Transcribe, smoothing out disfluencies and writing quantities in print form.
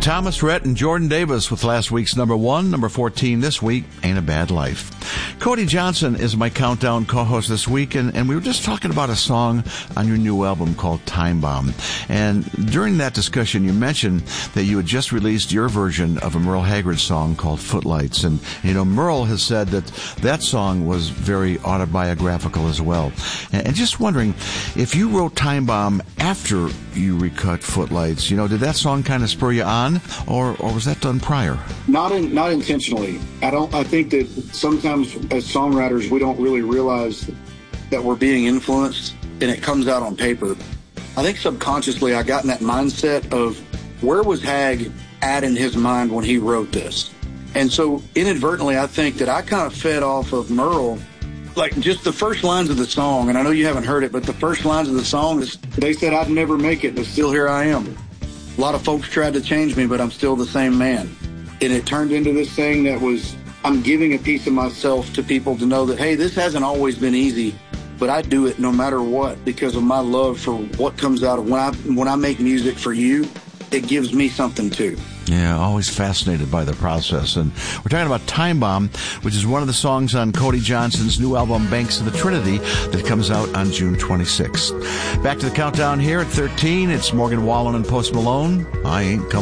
Thomas Rhett and Jordan Davis with last week's number 1, number 14 this week, Ain't a Bad Life. Cody Johnson is my Countdown co-host this week, and we were just talking about a song on your new album called Time Bomb. And during that discussion, you mentioned that you had just released your version of a Merle Haggard song called Footlights. And, Merle has said that song was very autobiographical as well. And just wondering, if you wrote Time Bomb after you recut Footlights, did that song kind of spur you on, or was that done prior? Not intentionally. I think that sometimes as songwriters, we don't really realize that we're being influenced, and it comes out on paper. I think subconsciously I got in that mindset of where was Hag at in his mind when he wrote this? And so inadvertently, I think that I kind of fed off of Merle, like just the first lines of the song. And I know you haven't heard it, but the first lines of the song is, they said I'd never make it, but still here I am. A lot of folks tried to change me, but I'm still the same man. And it turned into this thing that was, I'm giving a piece of myself to people to know that, hey, this hasn't always been easy, but I do it no matter what because of my love for what comes out of when I make music for you. It gives me something too. Yeah, always fascinated by the process. And we're talking about Time Bomb, which is one of the songs on Cody Johnson's new album, Banks of the Trinity, that comes out on June 26th. Back to the countdown here at 13. It's Morgan Wallen and Post Malone. I Ain't Coming.